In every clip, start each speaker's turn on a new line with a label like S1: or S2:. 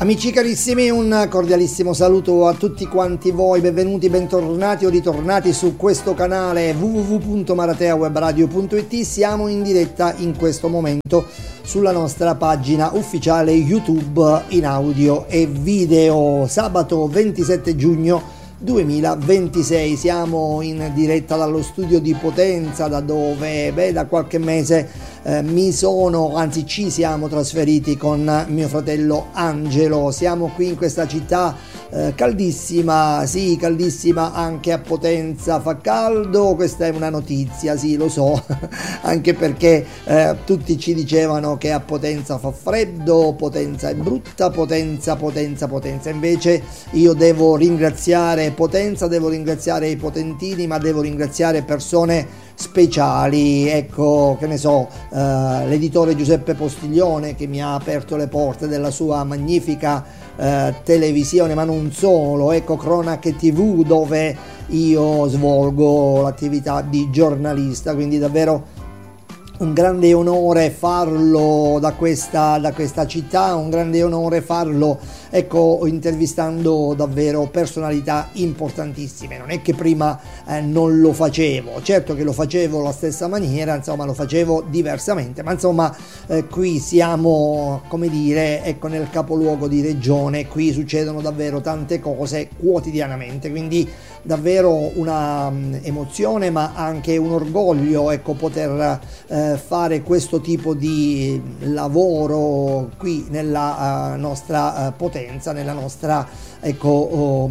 S1: Amici carissimi, un cordialissimo saluto a tutti quanti voi, benvenuti, bentornati o ritornati su questo canale www.marateawebradio.it. Siamo in diretta in questo momento sulla nostra pagina ufficiale YouTube in audio e video. Sabato 27 giugno 2026, siamo in diretta dallo studio di Potenza, da dove da qualche mese ci siamo trasferiti con mio fratello Angelo. Siamo qui in questa città caldissima, sì, caldissima anche a Potenza, fa caldo, questa è una notizia, sì, lo so, anche perché tutti ci dicevano che a Potenza fa freddo, Potenza è brutta, Potenza, invece io devo ringraziare Potenza, devo ringraziare i potentini, ma devo ringraziare persone speciali, ecco, che ne so, l'editore Giuseppe Postiglione, che mi ha aperto le porte della sua magnifica televisione, ma non solo, ecco, Cronache TV, dove io svolgo l'attività di giornalista, quindi davvero un grande onore farlo da questa città, un grande onore farlo, ecco, intervistando davvero personalità importantissime. Non è che prima non lo facevo, certo che lo facevo alla stessa maniera, insomma lo facevo diversamente, ma insomma qui siamo, come dire, ecco, nel capoluogo di regione, qui succedono davvero tante cose quotidianamente, quindi davvero una emozione, ma anche un orgoglio, ecco, poter fare questo tipo di lavoro qui nella nostra Potenza, nella nostra, ecco,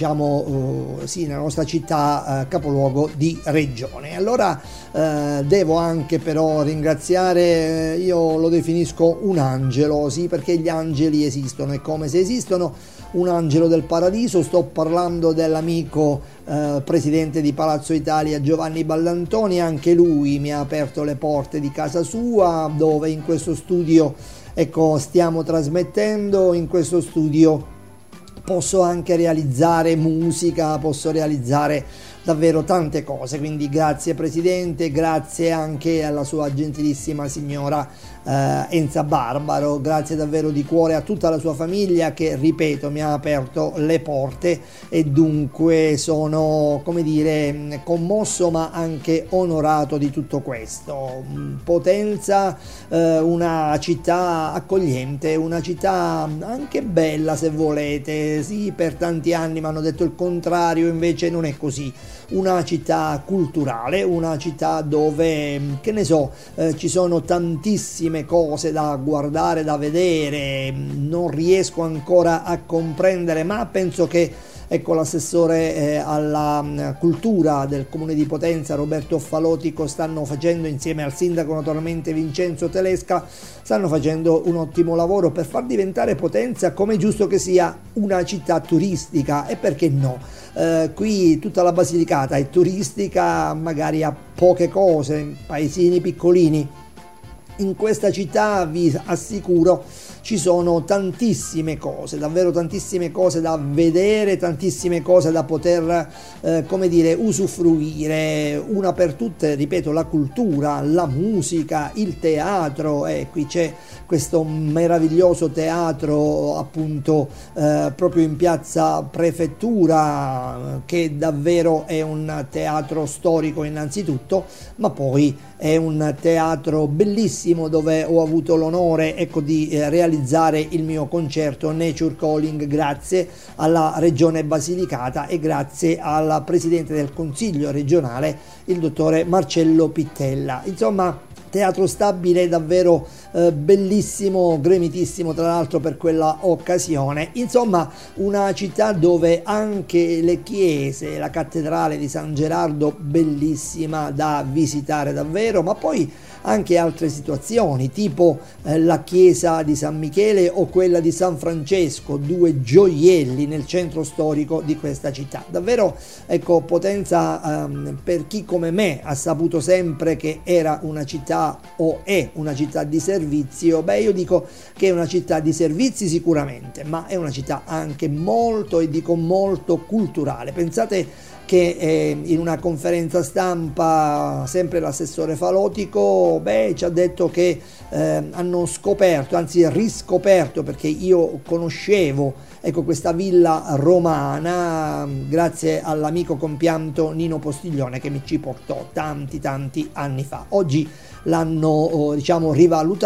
S1: sì, nella nostra città capoluogo di regione. Allora devo anche però ringraziare, io lo definisco un angelo, sì, perché gli angeli esistono, è come se esistono un angelo del paradiso. Sto parlando dell'amico presidente di Palazzo Italia Giovanni Ballantoni. Anche lui mi ha aperto le porte di casa sua, dove in questo studio, ecco, stiamo trasmettendo. In questo studio posso anche realizzare musica, posso realizzare davvero tante cose, quindi grazie Presidente, grazie anche alla sua gentilissima signora Enza Barbaro, grazie davvero di cuore a tutta la sua famiglia che, ripeto, mi ha aperto le porte, e dunque sono, come dire, commosso ma anche onorato di tutto questo. Potenza, una città accogliente, una città anche bella se volete, sì, per tanti anni mi hanno detto il contrario, invece non è così. Una città culturale, una città dove, che ne so, ci sono tantissime cose da guardare, da vedere, non riesco ancora a comprendere, ma penso che, ecco, l'assessore alla cultura del comune di Potenza, Roberto Falotico, stanno facendo, insieme al sindaco naturalmente Vincenzo Telesca, stanno facendo un ottimo lavoro per far diventare Potenza, come è giusto che sia, una città turistica. E perché no? Qui tutta la Basilicata è turistica, magari a poche cose, paesini piccolini. In questa città vi assicuro ci sono tantissime cose, davvero tantissime cose da vedere, tantissime cose da poter, come dire, usufruire. Una per tutte, ripeto, la cultura, la musica, il teatro, e qui c'è questo meraviglioso teatro, appunto, proprio in piazza Prefettura, che davvero è un teatro storico innanzitutto, ma poi è un teatro bellissimo dove ho avuto l'onore, ecco, di realizzare il mio concerto Nature Calling, grazie alla Regione Basilicata e grazie al Presidente del Consiglio regionale, il dottore Marcello Pittella. Insomma, teatro stabile, davvero bellissimo, gremitissimo tra l'altro per quella occasione. Insomma, una città dove anche le chiese, la cattedrale di San Gerardo, bellissima da visitare davvero, ma poi anche altre situazioni, tipo la chiesa di San Michele o quella di San Francesco, due gioielli nel centro storico di questa città. Davvero, ecco, Potenza, per chi come me ha saputo sempre che era una città, o è una città di servizio, io dico che è una città di servizi sicuramente, ma è una città anche molto, e dico molto, culturale. Pensate che in una conferenza stampa sempre l'assessore Falotico ci ha detto che hanno scoperto, anzi riscoperto, perché io conoscevo questa villa romana grazie all'amico compianto Nino Postiglione che mi ci portò tanti anni fa. Oggi l'hanno rivalutata